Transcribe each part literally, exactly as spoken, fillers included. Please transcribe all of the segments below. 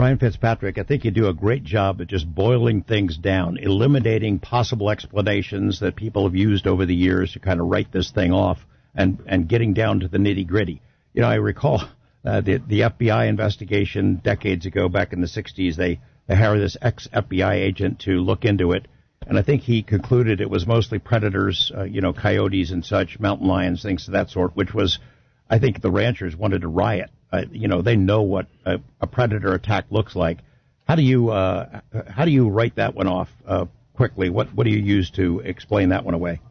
Brian Fitzpatrick, I think you do a great job at just boiling things down, eliminating possible explanations that people have used over the years to kind of write this thing off, and, and getting down to the nitty-gritty. You know, I recall uh, the, the F B I investigation decades ago, back in the sixties. They, they hired this ex-F B I agent to look into it, and I think he concluded it was mostly predators, uh, you know, coyotes and such, mountain lions, things of that sort, which was, I think the ranchers wanted to riot. Uh, you know, they know what a, a predator attack looks like. How do you uh, how do you write that one off uh, quickly? What what do you use to explain that one away?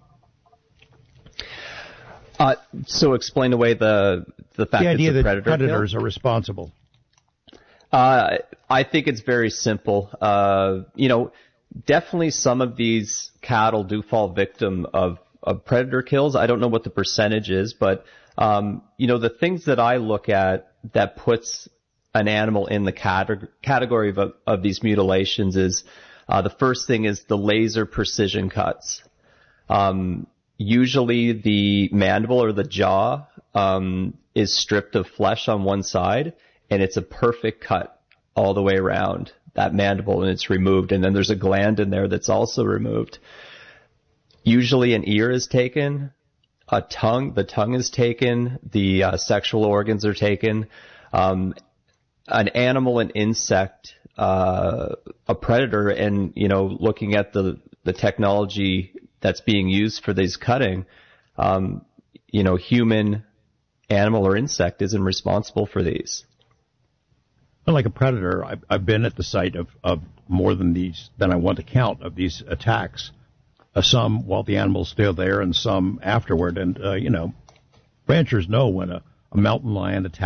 Uh, so explain away the the fact the idea that the that predator predators kill? are responsible. Uh, I think it's very simple. Uh, you know, definitely some of these cattle do fall victim of of predator kills. I don't know what the percentage is, but um, you know, the things that I look at that puts an animal in the cate- category of, of these mutilations is, uh, the first thing is the laser precision cuts. Um, usually the mandible or the jaw, um, is stripped of flesh on one side, and it's a perfect cut all the way around that mandible, and it's removed. And then there's a gland in there that's also removed. Usually an ear is taken. A tongue, the tongue is taken, the uh, sexual organs are taken. Um, an animal, an insect, uh, a predator, and, you know, looking at the, the technology that's being used for these cutting, um, you know, human, animal, or insect isn't responsible for these. Like a predator, I've, I've been at the site of, of more than these, than I want to count, of these attacks. Uh, some while the animal's still there, and some afterward. And, uh, you know, ranchers know when a, a mountain lion attacks